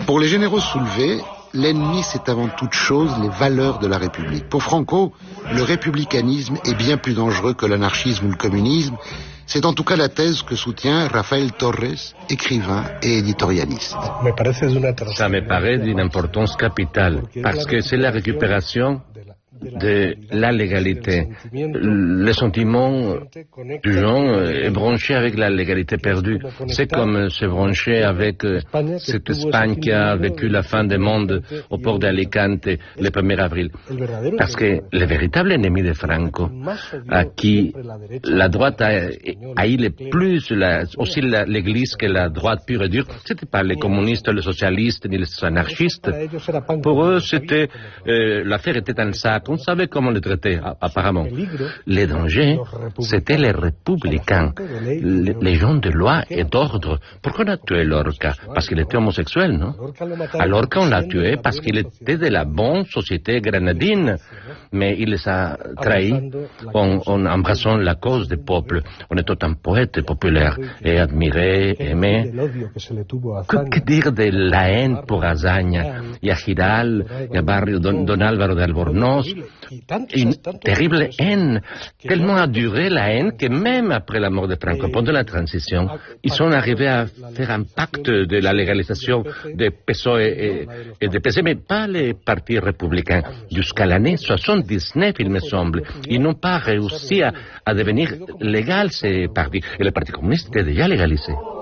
Pour les généraux soulevés, l'ennemi, c'est avant toute chose les valeurs de la République. Pour Franco, le républicanisme est bien plus dangereux que l'anarchisme ou le communisme. C'est en tout cas la thèse que soutient Rafael Torres, écrivain et éditorialiste. Ça me paraît d'une importance capitale, parce que c'est la récupération de la légalité. Le sentiment du gens est branché avec la légalité perdue. C'est comme se brancher avec cette Espagne qui a vécu la fin du monde au port d'Alicante le 1er avril. Parce que le véritable ennemi de Franco, à qui la droite a haï le plus, aussi l'Église que la droite pure et dure, c'était pas les communistes, les socialistes, ni les anarchistes. Pour eux, c'était l'affaire était un sac. On savait comment le traiter, apparemment. Les dangers, c'était les républicains, les gens de loi et d'ordre. Pourquoi on a tué Lorca? Parce qu'il était homosexuel, non? Alors qu'on l'a tué parce qu'il était de la bonne société grenadine. Mais il les a trahis en embrassant la cause des peuples. On était un poète populaire et admiré, aimé. Que dire de la haine pour Azaña, y a Giral, y a Barrio Don Álvaro de Albornoz? Une terrible haine. Tellement a duré la haine que même après la mort de Franco, pendant la transition, ils sont arrivés à faire un pacte de la légalisation des PSOE et des PC, mais pas les partis républicains. Jusqu'à l'année 79, il me semble, ils n'ont pas réussi à devenir légal ces partis. Et le Parti communiste était déjà légalisé.